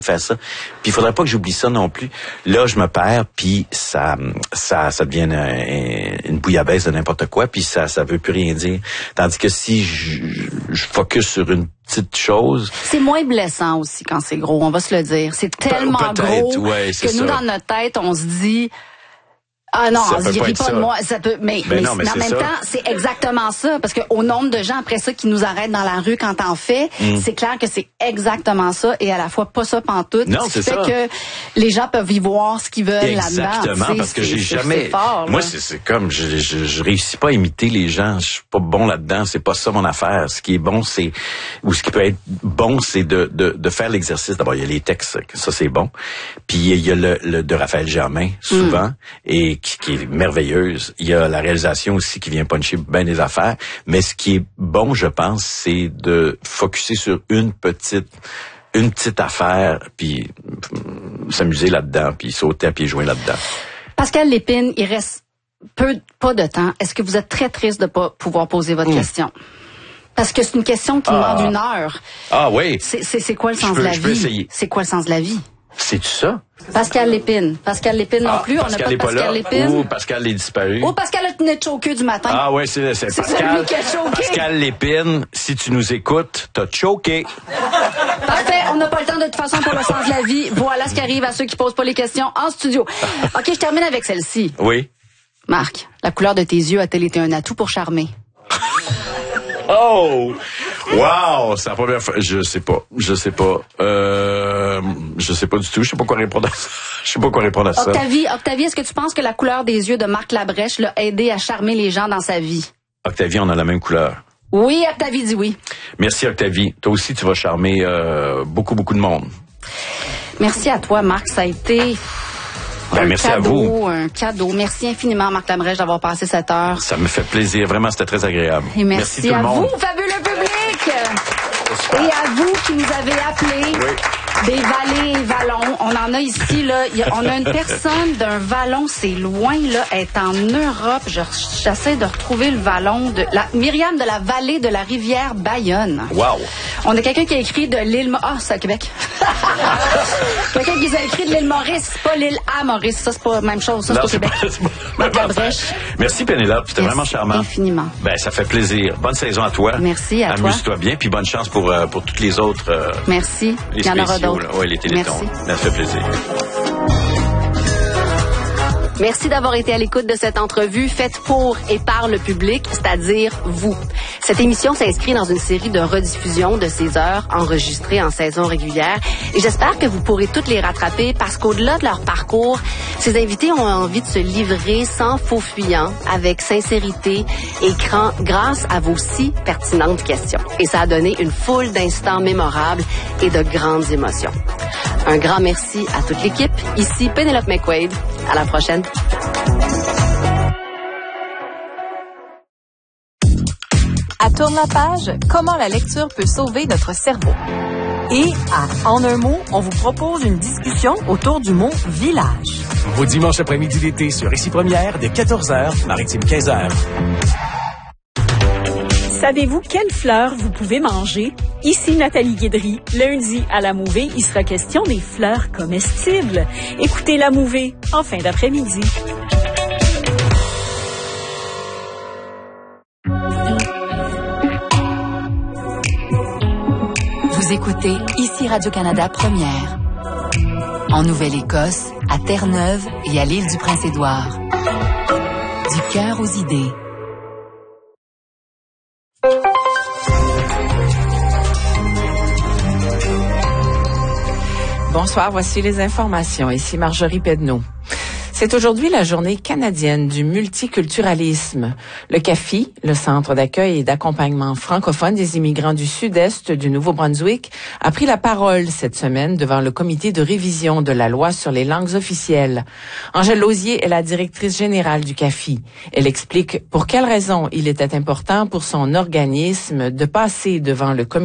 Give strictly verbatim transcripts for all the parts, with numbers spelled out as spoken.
faire ça. Puis il faudrait pas que j'oublie ça non plus. Là, je me perds, puis ça, ça, ça devient une, une bouillabaisse de n'importe quoi, puis ça, ça veut plus rien dire. Tandis que si je, je focus sur une petite chose, c'est moins blessant aussi quand c'est gros. On va se le dire. C'est tellement Pe- gros ouais, que nous, ça. dans notre tête, on se dit. Ah non, ça on se rit pas ça. de moi. Ça peut, mais, ben mais, non, mais, mais en c'est même ça. temps, c'est exactement ça. Parce que au nombre de gens après ça qui nous arrêtent dans la rue quand t'en fais, mm. c'est clair que c'est exactement ça et à la fois pas ça pantoute. Non, ce qui c'est fait ça. que les gens peuvent y voir ce qu'ils veulent exactement, là-dedans. Exactement, parce que j'ai c'est, jamais. C'est fort, moi, c'est, c'est comme je, je, je réussis pas à imiter les gens. Je suis pas bon là-dedans. C'est pas ça mon affaire. Ce qui est bon, c'est ou ce qui peut être bon, c'est de de, de faire l'exercice. D'abord, il y a les textes, ça c'est bon. Puis il y a le, le de Raphaël Germain souvent mm. et qui, qui est merveilleux. Il y a la réalisation aussi qui vient puncher bien des affaires. Mais ce qui est bon, je pense, c'est de focusser sur une petite une petite affaire, puis s'amuser là-dedans, puis sauter à pieds joints là-dedans. Pascal Lépine, il reste peu, pas de temps. Est-ce que vous êtes très triste de pas pouvoir poser votre mmh. question? Parce que c'est une question qui ah. demande une heure. Ah oui. C'est, c'est, c'est quoi le sens je peux, de la je vie? Peux essayer. C'est quoi le sens de la vie? C'est-tu ça? Pascal Lépine. Pascal Lépine non ah, plus. Pascal on n'a pas de Pascal Lépine. Ou Pascal est disparu. Ou Pascal a tenu choqué du matin. Ah oui, c'est, c'est, c'est Pascal. Qui a choqué. Pascal Lépine, si tu nous écoutes, t'as choqué. Parfait. On n'a pas le temps de toute façon pour le sens de la vie. Voilà ce qui arrive à ceux qui posent pas les questions en studio. OK, je termine avec celle-ci. Oui. Marc, la couleur de tes yeux a-t-elle été un atout pour charmer? Oh! Wow! C'est la première fois. Je sais pas. Je sais pas. Euh, je sais pas du tout. Je sais pas quoi répondre à ça. Je sais pas quoi répondre à ça. Octavie, Octavie, est-ce que tu penses que la couleur des yeux de Marc Labrèche l'a aidé à charmer les gens dans sa vie? Octavie, on a la même couleur. Oui, Octavie dit oui. Merci, Octavie. Toi aussi, tu vas charmer euh, beaucoup, beaucoup de monde. Merci à toi, Marc. Ça a été... Ben, un merci cadeau, à vous. Un cadeau. Merci infiniment, Marc Labrèche, d'avoir passé cette heure. Ça me fait plaisir. Vraiment, c'était très agréable. Et merci, merci tout à le monde. vous, fabuleux public. Et à vous qui nous avez appelés. Oui. Des vallées et vallons. On en a ici, là. Y a, on a une personne d'un vallon, c'est loin, là. Elle est en Europe. Je, j'essaie de retrouver le vallon de la Myriam de la vallée de la rivière Bayonne. Wow. On a quelqu'un qui a écrit de l'île... Ah, c'est à Québec. Quelqu'un qui a écrit de l'île Maurice, pas l'île à Maurice. Ça, c'est pas la même chose. Ça, non, c'est au Québec. Pas, pas, pas Merci, Pénélope. C'était vraiment charmant. Infiniment. Ben, ça fait plaisir. Bonne saison à toi. Merci à Amuse-toi toi. Amuse-toi bien, puis bonne chance pour, euh, pour toutes les autres. Euh, Merci. Les Il y en aura d'autres. Oui, les télétons. Merci. Ça fait plaisir. Merci d'avoir été à l'écoute de cette entrevue faite pour et par le public, c'est-à-dire vous. Cette émission s'inscrit dans une série de rediffusions de ces heures enregistrées en saison régulière et j'espère que vous pourrez toutes les rattraper parce qu'au-delà de leur parcours, ces invités ont envie de se livrer sans faux fuyant, avec sincérité et cran, grâce à vos si pertinentes questions. Et ça a donné une foule d'instants mémorables et de grandes émotions. Un grand merci à toute l'équipe. Ici Pénélope McQuaid. À la prochaine. À Tourne la page, comment la lecture peut sauver notre cerveau. Et à En un mot, on vous propose une discussion autour du mot village. Vos dimanches après-midi d'été sur Ici Première dès quatorze heures, Maritime quinze heures. Savez-vous quelles fleurs vous pouvez manger? Ici Nathalie Guédry. Lundi, à La Mouvée, il sera question des fleurs comestibles. Écoutez La Mouvée en fin d'après-midi. Vous écoutez Ici Radio-Canada Première. En Nouvelle-Écosse, à Terre-Neuve et à l'île du Prince-Édouard. Du cœur aux idées. Bonsoir, voici les informations. Ici Marjorie Pedneau. C'est aujourd'hui la journée canadienne du multiculturalisme. Le C A F I, le Centre d'accueil et d'accompagnement francophone des immigrants du sud-est du Nouveau-Brunswick, a pris la parole cette semaine devant le comité de révision de la loi sur les langues officielles. Angèle Lausier est la directrice générale du C A F I. Elle explique pour quelles raisons il était important pour son organisme de passer devant le comité.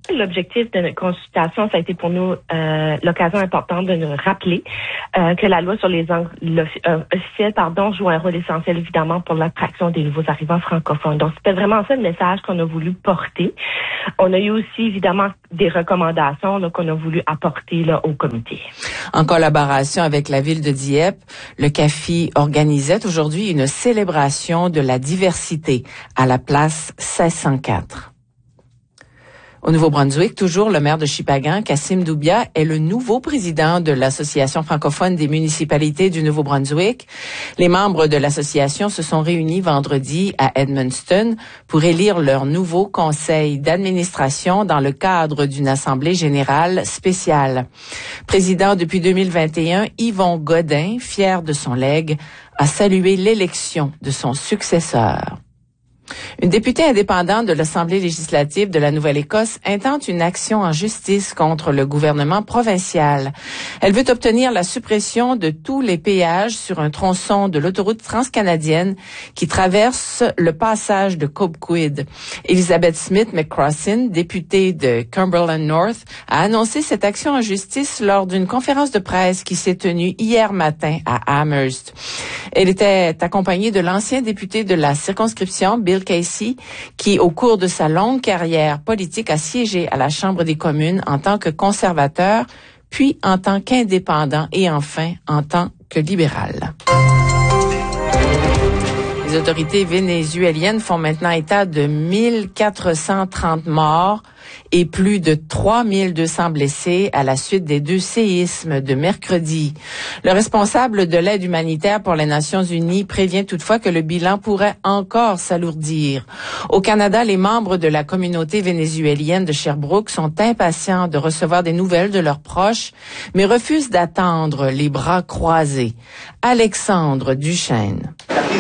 L'objectif de notre consultation, ça a été pour nous euh, l'occasion importante de nous rappeler euh, que la loi sur les langues euh, officielles pardon, joue un rôle essentiel évidemment pour l'attraction des nouveaux arrivants francophones. Donc, c'était vraiment ça le message qu'on a voulu porter. On a eu aussi évidemment des recommandations là, qu'on a voulu apporter là, au comité. En collaboration avec la ville de Dieppe, le C A F I organisait aujourd'hui une célébration de la diversité à la place seize cent quatre. Au Nouveau-Brunswick, toujours, le maire de Shippagan, Kassim Doumbia, est le nouveau président de l'Association francophone des municipalités du Nouveau-Brunswick. Les membres de l'association se sont réunis vendredi à Edmundston pour élire leur nouveau conseil d'administration dans le cadre d'une assemblée générale spéciale. Président depuis deux mille vingt et un, Yvon Godin, fier de son legs, a salué l'élection de son successeur. Une députée indépendante de l'Assemblée législative de la Nouvelle-Écosse intente une action en justice contre le gouvernement provincial. Elle veut obtenir la suppression de tous les péages sur un tronçon de l'autoroute transcanadienne qui traverse le passage de Cobequid. Elizabeth Smith McCrossin, députée de Cumberland North, a annoncé cette action en justice lors d'une conférence de presse qui s'est tenue hier matin à Amherst. Elle était accompagnée de l'ancien député de la circonscription, Bill Casey, qui, au cours de sa longue carrière politique, a siégé à la Chambre des communes en tant que conservateur, puis en tant qu'indépendant et enfin en tant que libéral. Les autorités vénézuéliennes font maintenant état de mille quatre cent trente morts et plus de trois mille deux cents blessés à la suite des deux séismes de mercredi. Le responsable de l'aide humanitaire pour les Nations unies prévient toutefois que le bilan pourrait encore s'alourdir. Au Canada, les membres de la communauté vénézuélienne de Sherbrooke sont impatients de recevoir des nouvelles de leurs proches, mais refusent d'attendre les bras croisés. Alexandre Duchesne.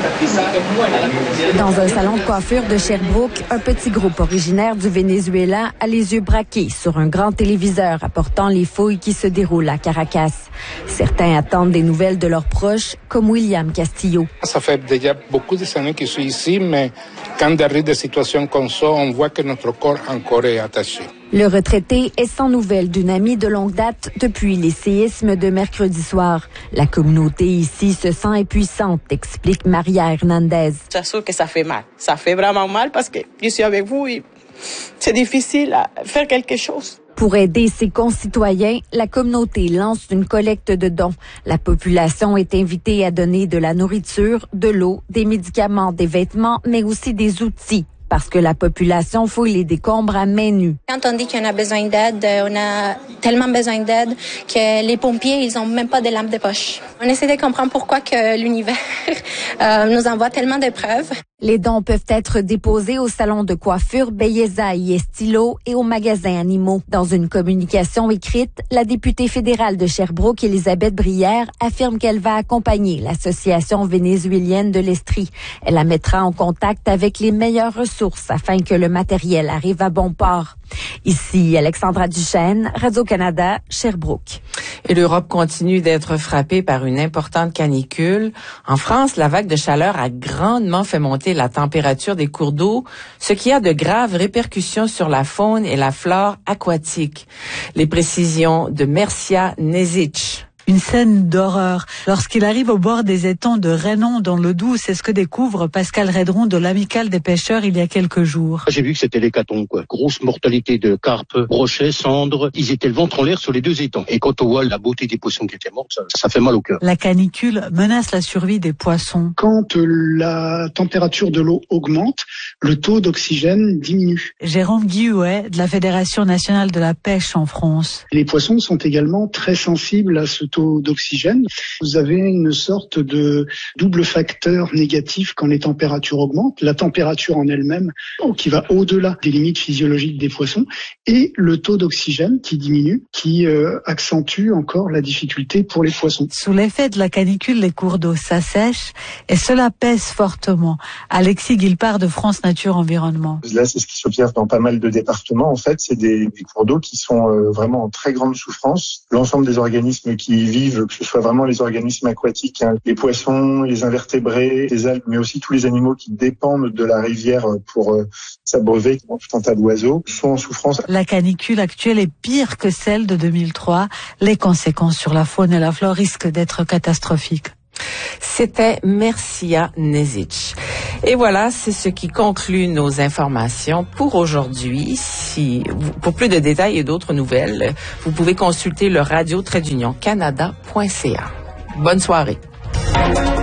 Dans un salon de coiffure de Sherbrooke, un petit groupe originaire du Venezuela a les yeux braqués sur un grand téléviseur apportant les fouilles qui se déroulent à Caracas. Certains attendent des nouvelles de leurs proches, comme William Castillo. Ça fait déjà beaucoup d'années que je suis ici, mais quand il arrive des situations comme ça, on voit que notre corps encore est attaché. Le retraité est sans nouvelles d'une amie de longue date depuis les séismes de mercredi soir. La communauté ici se sent impuissante, explique Maria Hernandez. J'assure que ça fait mal. Ça fait vraiment mal parce que je suis avec vous et c'est difficile à faire quelque chose. Pour aider ses concitoyens, la communauté lance une collecte de dons. La population est invitée à donner de la nourriture, de l'eau, des médicaments, des vêtements, mais aussi des outils. Parce que la population fouille les décombres à main nue. Quand on dit qu'on a besoin d'aide, on a tellement besoin d'aide que les pompiers, ils ont même pas de lampes de poche. On essaie de comprendre pourquoi que l'univers euh, nous envoie tellement de preuves. Les dons peuvent être déposés au salon de coiffure Belleza y Estilo et au magasin Animaux. Dans une communication écrite, la députée fédérale de Sherbrooke, Elisabeth Brière, affirme qu'elle va accompagner l'Association vénézuélienne de l'Estrie. Elle la mettra en contact avec les meilleures ressources afin que le matériel arrive à bon port. Ici, Alexandra Duchesne, Radio-Canada, Sherbrooke. Et l'Europe continue d'être frappée par une importante canicule. En France, la vague de chaleur a grandement fait monter la température des cours d'eau, ce qui a de graves répercussions sur la faune et la flore aquatique. Les précisions de Mercia Nezic. Une scène d'horreur. Lorsqu'il arrive au bord des étangs de Raynon dans le Doubs, c'est ce que découvre Pascal Redron de l'Amicale des pêcheurs il y a quelques jours. J'ai vu que c'était l'hécatombe, quoi. Grosse mortalité de carpes, brochets, cendres. Ils étaient le ventre en l'air sur les deux étangs. Et quand on voit la beauté des poissons qui étaient morts, ça, ça fait mal au cœur. La canicule menace la survie des poissons. Quand la température de l'eau augmente, le taux d'oxygène diminue. Jérôme Guillouet de la Fédération nationale de la pêche en France. Les poissons sont également très sensibles à ce taux d'oxygène. Vous avez une sorte de double facteur négatif quand les températures augmentent. La température en elle-même qui va au-delà des limites physiologiques des poissons et le taux d'oxygène qui diminue, qui euh, accentue encore la difficulté pour les poissons. Sous l'effet de la canicule, les cours d'eau s'assèchent et cela pèse fortement. Alexis Guilpard de France Nature Environnement. Là, c'est ce qui s'observe dans pas mal de départements. En fait, c'est des, des cours d'eau qui sont euh, vraiment en très grande souffrance. L'ensemble des organismes qui vivent, que ce soit vraiment les organismes aquatiques, hein, les poissons, les invertébrés, les algues, mais aussi tous les animaux qui dépendent de la rivière pour euh, s'abreuver, tout un tas d'oiseaux, sont en souffrance. La canicule actuelle est pire que celle de deux mille trois. Les conséquences sur la faune et la flore risquent d'être catastrophiques. C'était Mercia Nezic. Et voilà, c'est ce qui conclut nos informations pour aujourd'hui. Si, pour plus de détails et d'autres nouvelles, vous pouvez consulter le radio trait d'union canada point c a. Bonne soirée.